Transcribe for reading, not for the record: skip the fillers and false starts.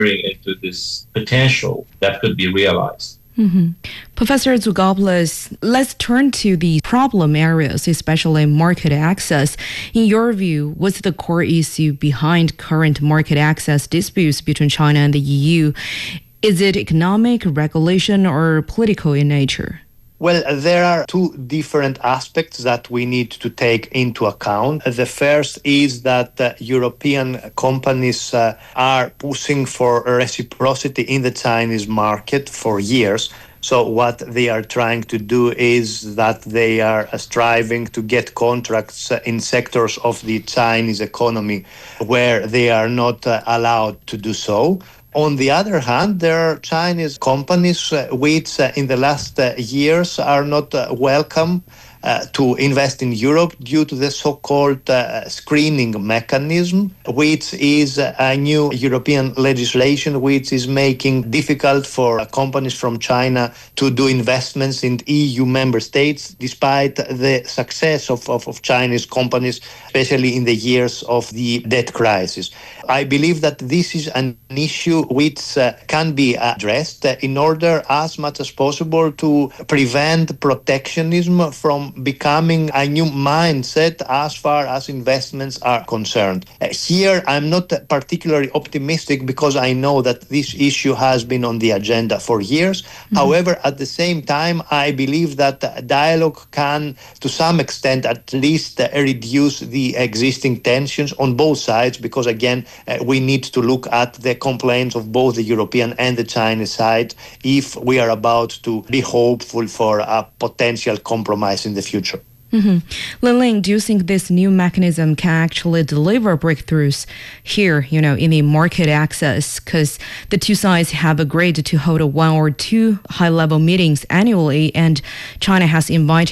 into this potential that could be realized. Professor Zougopoulos, let's turn to the problem areas, especially market access. In your view, what's the core issue behind current market access disputes between China and the EU? Is it economic, regulation, or political in nature? Well, there are two different aspects that we need to take into account. The first is that European companies are pushing for reciprocity in the Chinese market for years. So what they are trying to do is that they are striving to get contracts in sectors of the Chinese economy where they are not allowed to do so. On the other hand, there are Chinese companies which in the last years are not welcome to invest in Europe due to the so-called screening mechanism, which is a new European legislation which is making difficult for companies from China to do investments in EU member states, despite the success of Chinese companies, especially in the years of the debt crisis. I believe that this is an issue which can be addressed in order as much as possible to prevent protectionism from becoming a new mindset as far as investments are concerned. Here, I'm not particularly optimistic because I know that this issue has been on the agenda for years. However, at the same time, I believe that dialogue can, to some extent at least, reduce the existing tensions on both sides because, again, we need to look at the complaints of both the European and the Chinese side if we are about to be hopeful for a potential compromise in the future. Lin-Ling, do you think this new mechanism can actually deliver breakthroughs here, in the market access? Because the two sides have agreed to hold one or two high-level meetings annually, and China has invited